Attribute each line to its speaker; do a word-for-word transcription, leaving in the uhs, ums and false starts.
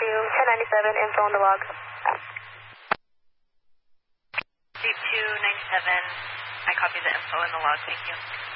Speaker 1: two, ten ninety-seven, info on the log.
Speaker 2: Deep two ninety-seven, I copy the info in the log, thank you.